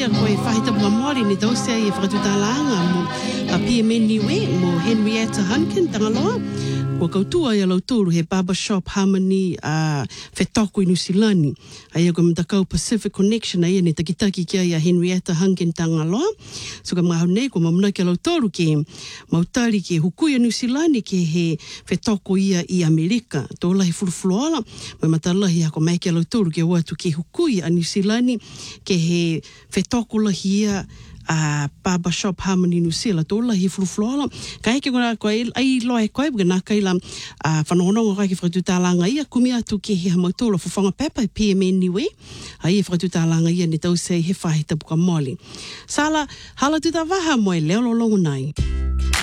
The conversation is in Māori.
ia ko e whahita mga mori ni tau sea i whakatutalanga mo a PMN niwe mo Henrietta Hunkin tangaloa. Ko kautua ia lauturu he Barbershop Harmony whetoko i Nusilani. Ai ko mtakau Pacific Connection ai ne takitaki kia ia Henrietta Hunkin tangaloa. So ka mga haunei ko mamuna kia lauturu ke mautari ke hukui a Nusilani ke he whetoko ia i Amerika. Tō lahi furufuluala. Mai matalahi ako mai kia lauturu ke watu ke hukui a Nusilani ke he whetoko lahi ia Barbershop Harmony Nusila tola hi furuflola kai ke gona ko ai loe ko gona kai la whanonga kai ke whatutalanga ia kumi atu ke he mautola fufanga pepa PMN niwe ai whatutalanga ia ni tau sei he whahita buka moli sala hala tu ta waha moe leo lo longo nai